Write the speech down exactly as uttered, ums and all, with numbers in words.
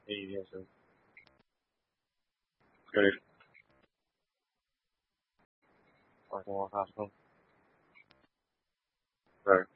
一定是可以把情况发生。对。